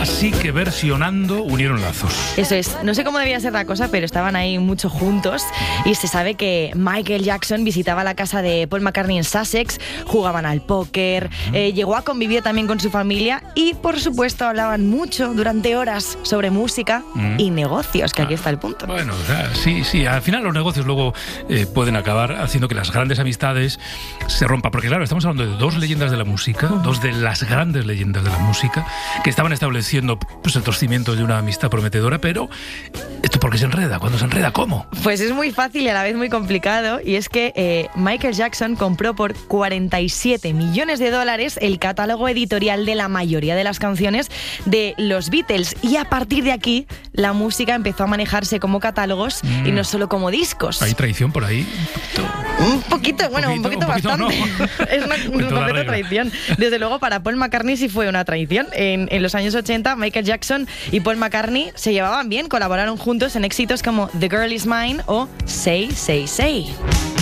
Así que versionando unieron lazos. Eso es, no sé cómo debía ser la cosa, pero estaban ahí mucho juntos y se sabe que Michael Jackson visitaba la casa de Paul McCartney en Sussex, jugaban al póker, llegó a convivir también con su familia y, por supuesto, hablaban mucho durante horas sobre música y negocios, que aquí está el punto. Bueno, sí, al final los negocios luego pueden acabar haciendo que las grandes amistades se rompan, porque claro, estamos hablando de dos leyendas de la música, dos de las grandes leyendas de la música, que estaban estableciendo pues, estos cimientos de una amistad prometedora, pero ¿esto por qué se enreda? ¿Cuándo se enreda? ¿Cómo? Pues es muy fácil y a la vez muy complicado, y es que Michael Jackson compró por $47 millones el catálogo editorial de la mayoría de las canciones de los Beatles, y a partir de aquí la música empezó a manejarse como catálogos y no solo como discos. ¿Hay traición por ahí? Un poquito bastante. No. Es una completa traición. Desde luego, para Paul McCartney sí fue una traición. En los años 80, Michael Jackson y Paul McCartney se llevaban bien, colaboraron juntos en éxitos como The Girl Is Mine o Say, Say, Say.